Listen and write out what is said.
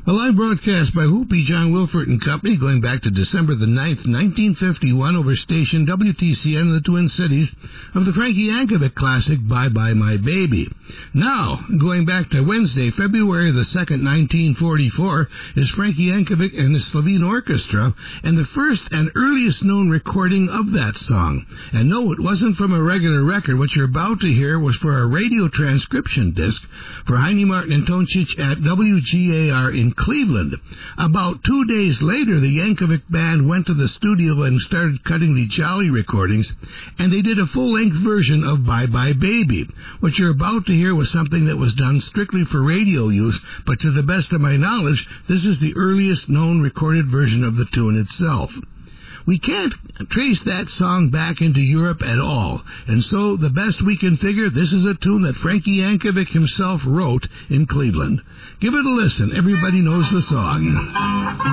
A live broadcast by Whoopie, John Wilford and Company going back to December the 9th, 1951 over station WTCN in the Twin Cities of the Frankie Yankovic classic Bye Bye My Baby. Now, going back to Wednesday, February the 2nd, 1944, is Frankie Yankovic and his Slovene Orchestra and the first and earliest known recording of that song. And no, it wasn't from a regular record. What you're about to hear was for a radio transcription disc for Heine Martin and Toncic at WGAR in Cleveland. About 2 days later, the Yankovic Band went to the studio and started cutting the Jolly recordings, and they did a full-length version of Bye Bye Baby. What you're about to hear was something that was done strictly for radio use, but to the best of my knowledge, this is the earliest known recorded version of the tune itself. We can't trace that song back into Europe at all, and so the best we can figure, this is a tune that Frankie Yankovic himself wrote in Cleveland. Give it a listen. Everybody knows the song.